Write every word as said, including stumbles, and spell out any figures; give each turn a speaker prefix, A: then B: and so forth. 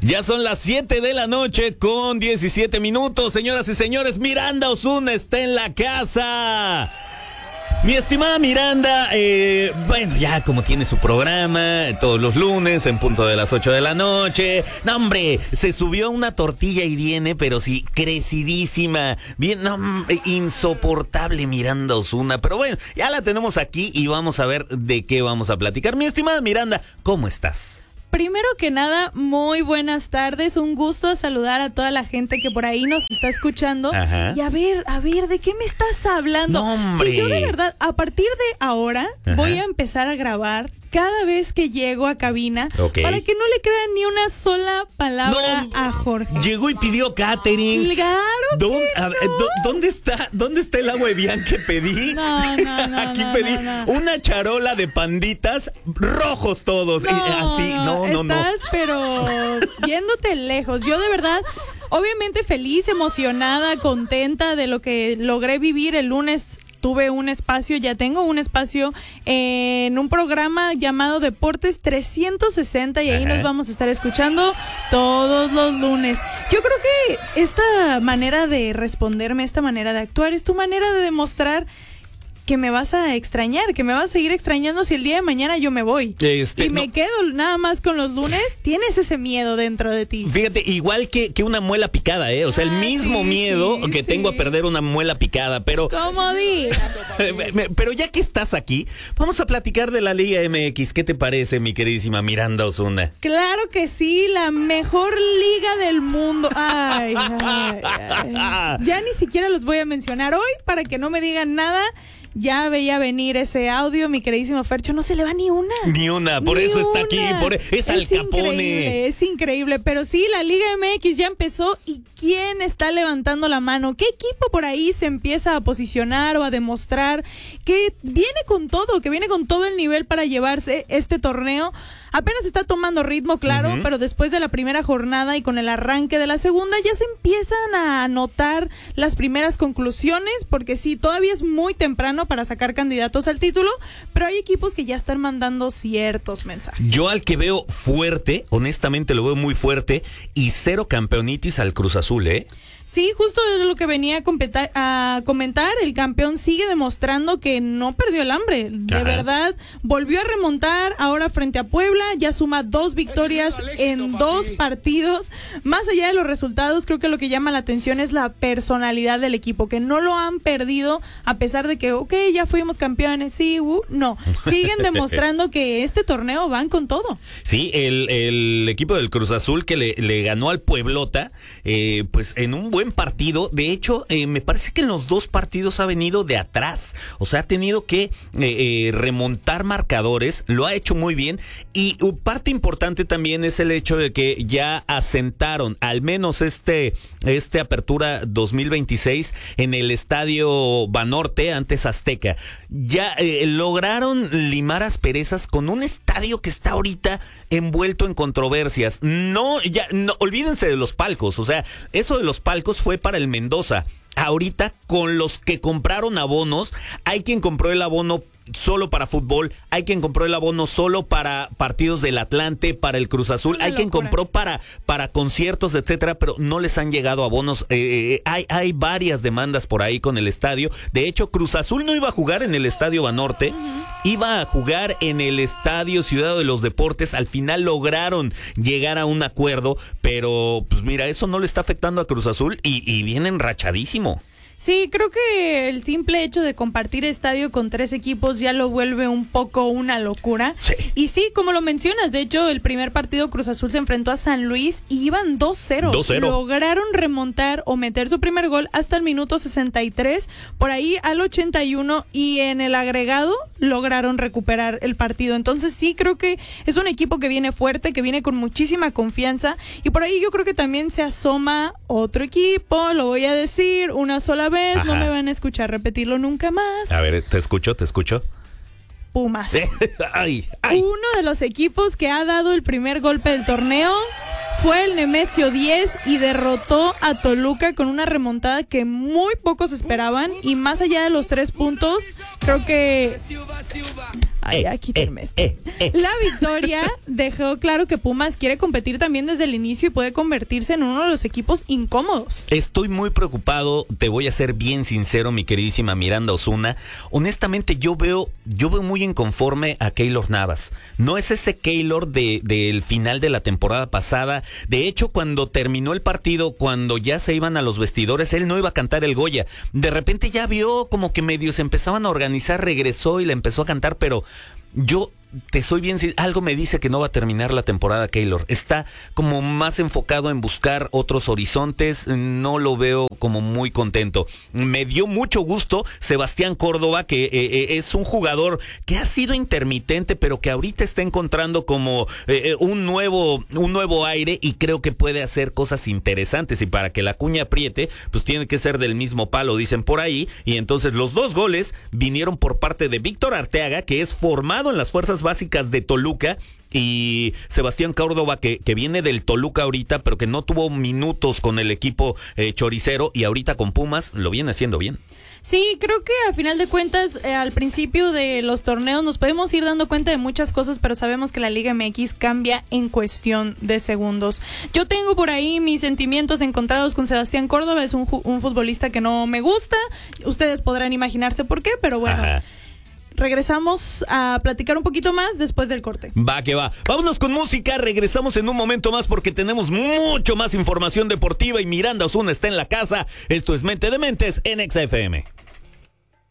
A: Ya son las siete de la noche con diecisiete minutos, señoras y señores. Miranda Osuna está en la casa. Mi estimada Miranda, eh, bueno, ya como tiene su programa todos los lunes en punto de las ocho de la noche. No, hombre, se subió una tortilla y viene, pero sí, crecidísima. Bien, no, insoportable Miranda Osuna. Pero bueno, ya la tenemos aquí y vamos a ver de qué vamos a platicar. Mi estimada Miranda, ¿cómo estás?
B: Primero que nada, muy buenas tardes. Un gusto saludar a toda la gente que por ahí nos está escuchando. Ajá. Y a ver, a ver, ¿de qué me estás hablando?
A: No, hombre.
B: Sí, yo de verdad, a partir de ahora, Ajá. voy a empezar a grabar cada vez que llego a cabina, okay, para que no le crean ni una sola palabra no, a Jorge.
A: Llegó y pidió catering.
B: Claro
A: ¿Dónde,
B: que
A: a,
B: no.
A: ¿Dónde está, dónde está el agua de Bian que pedí?
B: No, no, no.
A: Aquí
B: no,
A: pedí
B: no, no.
A: una charola de panditas rojos todos.
B: No,
A: y, así, no, no, no.
B: Estás, pero yéndote lejos. Yo de verdad, obviamente feliz, emocionada, contenta de lo que logré vivir el lunes. Tuve un espacio, ya tengo un espacio en un programa llamado Deportes trescientos sesenta y ahí Ajá. nos vamos a estar escuchando todos los lunes. Yo creo que esta manera de responderme, esta manera de actuar, es tu manera de demostrar que me vas a extrañar, que me vas a seguir extrañando si el día de mañana yo me voy. Este, y me no. quedo nada más con los lunes. Tienes ese miedo dentro de ti.
A: Fíjate, igual que, que una muela picada, ¿eh? O sea, ah, el mismo sí, miedo sí, que sí. tengo a perder una muela picada, pero...
B: ¿Cómo digas?
A: Pero ya que estás aquí, vamos a platicar de la Liga M X. ¿Qué te parece, mi queridísima Miranda Osuna?
B: Claro que sí, la mejor liga del mundo. Ay, ay, ay. Ya ni siquiera los voy a mencionar hoy para que no me digan nada. Ya veía venir ese audio, mi queridísimo Fercho, no se le va ni una.
A: Ni una, por
B: ni
A: eso
B: una.
A: está aquí, por, es, es Al Capone.
B: Increíble, es increíble, pero sí, la Liga M X ya empezó y ¿quién está levantando la mano? ¿Qué equipo por ahí se empieza a posicionar o a demostrar que viene con todo, que viene con todo el nivel para llevarse este torneo? Apenas está tomando ritmo, claro, uh-huh. pero después de la primera jornada y con el arranque de la segunda ya se empiezan a notar las primeras conclusiones, porque sí, todavía es muy temprano para sacar candidatos al título, pero hay equipos que ya están mandando ciertos mensajes.
A: Yo al que veo fuerte, honestamente lo veo muy fuerte, y cero campeonitis al Cruz Azul, ¿eh?
B: Sí, justo lo que venía a, competar, a comentar, el campeón sigue demostrando que no perdió el hambre, de Ajá. verdad, volvió a remontar ahora frente a Puebla, ya suma dos victorias éxito, en dos papi. partidos. Más allá de los resultados, creo que lo que llama la atención es la personalidad del equipo, que no lo han perdido a pesar de que, ok, ya fuimos campeones, sí, uh, no, siguen demostrando que este torneo van con todo.
A: Sí, el, el equipo del Cruz Azul que le, le ganó al Pueblota, eh, pues en un buen partido. De hecho, eh, me parece que en los dos partidos ha venido de atrás, o sea, ha tenido que eh, eh, remontar marcadores, lo ha hecho muy bien. Y parte importante también es el hecho de que ya asentaron al menos este, este Apertura dos mil veintiséis en el Estadio Banorte, antes Azteca. Ya eh, lograron limar asperezas con un estadio que está ahorita envuelto en controversias. No, ya, no, olvídense de los palcos, o sea, eso de los palcos fue para el Mendoza. Ahorita, con los que compraron abonos, hay quien compró el abono solo para fútbol, hay quien compró el abono solo para partidos del Atlante, para el Cruz Azul, Una hay locura. quien compró para, para conciertos, etcétera, pero no les han llegado abonos. Eh, hay, hay varias demandas por ahí con el estadio. De hecho, Cruz Azul no iba a jugar en el Estadio Banorte, iba a jugar en el Estadio Ciudad de los Deportes. Al final lograron llegar a un acuerdo, pero pues mira, eso no le está afectando a Cruz Azul y, y viene enrachadísimo.
B: Sí, creo que el simple hecho de compartir estadio con tres equipos ya lo vuelve un poco una locura.
A: Sí.
B: Y sí, como lo mencionas, de hecho, el primer partido Cruz Azul se enfrentó a San Luis y iban dos cero.
A: dos cero.
B: Lograron remontar o meter su primer gol hasta el minuto sesenta y tres, por ahí al ochenta y uno, y en el agregado lograron recuperar el partido. Entonces sí, creo que es un equipo que viene fuerte, que viene con muchísima confianza, y por ahí yo creo que también se asoma otro equipo, lo voy a decir una sola vez. Vez, no me van a escuchar repetirlo nunca más.
A: A ver, te escucho, te escucho.
B: Pumas.
A: ay, ay.
B: Uno de los equipos que ha dado el primer golpe del torneo fue el Nemesio diez y derrotó a Toluca con una remontada que muy pocos esperaban, y más allá de los tres puntos, creo que Ay,
A: eh,
B: aquí quítenme
A: eh,
B: esto.
A: eh, eh.
B: La victoria dejó claro que Pumas quiere competir también desde el inicio y puede convertirse en uno de los equipos incómodos.
A: Estoy muy preocupado, te voy a ser bien sincero, mi queridísima Miranda Osuna. Honestamente, yo veo, yo veo muy inconforme a Keylor Navas. No es ese Keylor de, del final de la temporada pasada. De hecho, cuando terminó el partido, cuando ya se iban a los vestidores, él no iba a cantar el Goya. De repente ya vio como que medio se empezaban a organizar, regresó y le empezó a cantar, pero yo te soy bien, algo me dice que no va a terminar la temporada Keylor. Está como más enfocado en buscar otros horizontes, no lo veo como muy contento. Me dio mucho gusto Sebastián Córdoba, que eh, es un jugador que ha sido intermitente, pero que ahorita está encontrando como eh, un nuevo un nuevo aire y creo que puede hacer cosas interesantes. Y para que la cuña apriete, pues tiene que ser del mismo palo, dicen por ahí. Y entonces los dos goles vinieron por parte de Víctor Arteaga, que es formado en las fuerzas básicas de Toluca, y Sebastián Córdoba, que, que viene del Toluca ahorita, pero que no tuvo minutos con el equipo eh, choricero, y ahorita con Pumas lo viene haciendo bien.
B: Sí, creo que a final de cuentas, eh, al principio de los torneos nos podemos ir dando cuenta de muchas cosas, pero sabemos que la Liga M X cambia en cuestión de segundos. Yo tengo por ahí mis sentimientos encontrados con Sebastián Córdoba, es un, un futbolista que no me gusta, ustedes podrán imaginarse por qué, pero bueno. Ajá. Regresamos a platicar un poquito más después del corte.
A: Va que va. Vámonos con música. Regresamos en un momento más porque tenemos mucho más información deportiva y Miranda Osuna está en la casa. Esto es Mente de Mentes en Exa F M.